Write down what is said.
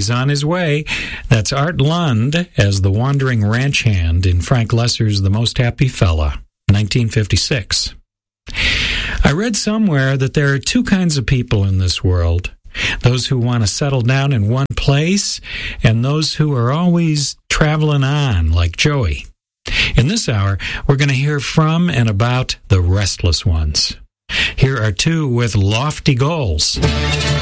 he's on his way. That's Art Lund as the wandering ranch hand in Frank Loesser's The Most Happy Fella, 1956. I read somewhere that there are two kinds of people in this world. Those who want to settle down in one place, and those who are always traveling on, like Joey. In this hour, we're going to hear from and about the restless ones. Here are two with lofty goals.